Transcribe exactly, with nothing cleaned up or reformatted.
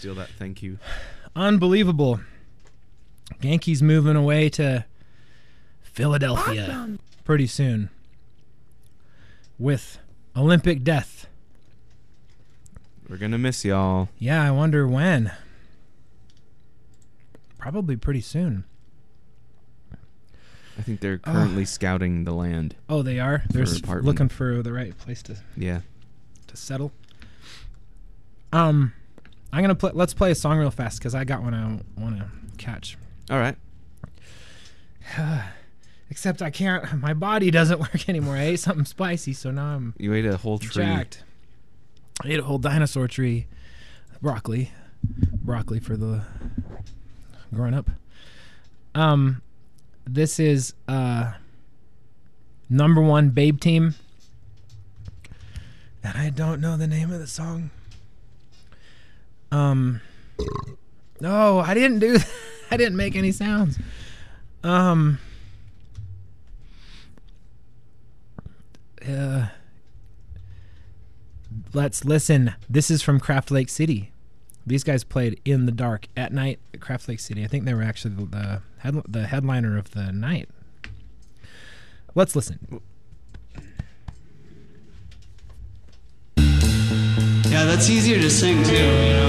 steal that. Thank you. Unbelievable. Yankees moving away to Philadelphia awesome. pretty soon with Olympic death. We're going to miss y'all. Yeah, I wonder when. Probably pretty soon. I think they're currently oh. scouting the land. Oh, they are? They're s- looking for the right place to yeah to settle. Um, I'm gonna play. Let's play a song real fast because I got one I want to catch. All right. Except I can't. My body doesn't work anymore. I ate something spicy, so now I'm. You ate a whole tree. Jacked. I ate a whole dinosaur tree. Broccoli, broccoli for the growing up. Um. This is uh, number one Babe Team. And I don't know the name of the song. Um, no, I didn't do that. I didn't make any sounds. Um, uh, let's listen. This is from Craft Lake City. These guys played In the Dark at night at Craft Lake City. I think they were actually the, the, head, the headliner of the night. Let's listen. Yeah, that's easier to sing too, you know?